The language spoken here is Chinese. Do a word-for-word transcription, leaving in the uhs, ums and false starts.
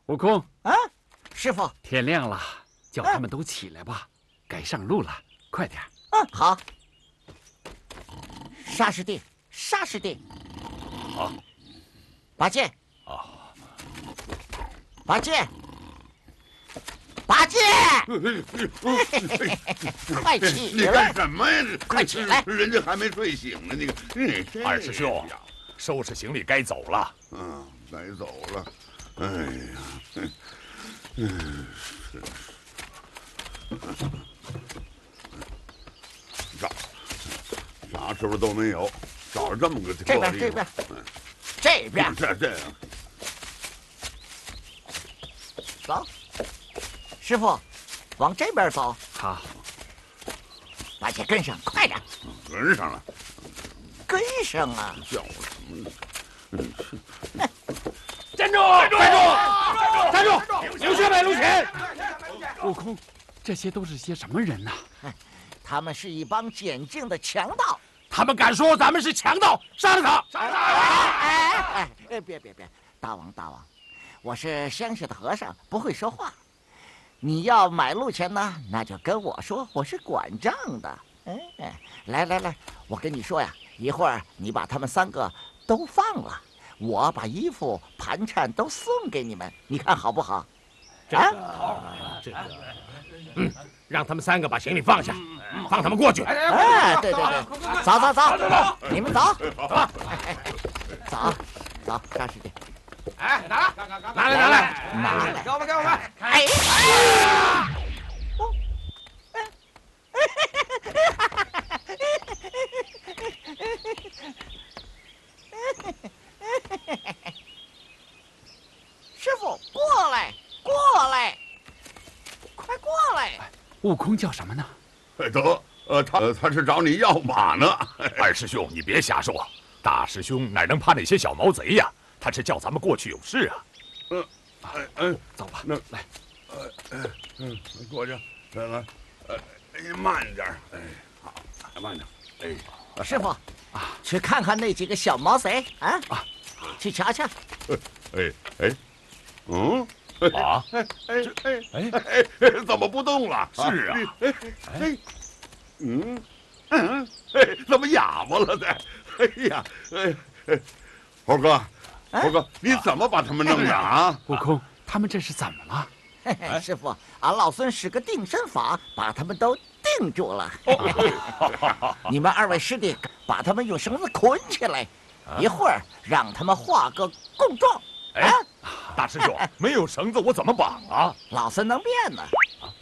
悟空啊，师傅， 天亮了，叫他们都起来吧，该上路了，快点。 嗯，好。沙师弟，沙师弟， 好。 八戒， 啊， 八戒，八戒，快起你来！ 干什么呀？ 快起来！ 人家还没睡醒呢，你个二师兄，收拾行李该走了。 嗯，该走了。哎呀，嗯，是。找啥时候都没有，找着这么个这边，这边，这边， 这这样。 走，师傅，往这边走。 好， 八戒跟上，快点！ 跟上了， 跟上啊！ 叫什么呢？ 站住！站住！站住！站住！留下来，留前！ 悟空，这些都是些什么人呐？ 他们是一帮简净的强盗。 他们敢说咱们是强盗，杀了他！杀了他！ 哎哎哎！别别别！大王大王，我是乡下的和尚，不会说话。你要买路钱呢，那就跟我说，我是管账的。哎，来来来，我跟你说呀，一会儿你把他们三个都放了，我把衣服、盘缠都送给你们，你看好不好？ 这个好，这个，嗯，让他们三个把行李放下，放他们过去。 哎，对对对，走走走，你们走，走走，沙师弟。 哎，拿来，拿来，拿来， 拿来， 给我们，给我们！ 哎！师傅，过来，过来，快过来！ 悟空叫什么呢？ 得，呃，他他是找你要马呢。 二师兄，你别瞎说，大师兄哪能怕那些小毛贼呀？他是叫咱们过去有事啊。 嗯，哎哎， 走吧， 那来， 呃呃嗯，过去，来来，呃，哎，慢点，哎，好，慢点，哎， 师傅啊，去看看那几个小毛贼啊啊，去瞧瞧。 哎哎，嗯， 啊， 哎哎哎哎哎，怎么不动了？ 是啊， 哎哎，嗯嗯，哎，怎么哑巴了呢？哎呀，哎哎，猴哥。猴哥，你怎么把他们弄的啊？ 悟空，他们这是怎么了？ 嘿嘿，师傅，俺老孙使个定身法，把他们都定住了。你们二位师弟把他们用绳子捆起来，一会儿让他们画个供状。 哎，大师兄，没有绳子我怎么绑啊？ 老孙能变呢。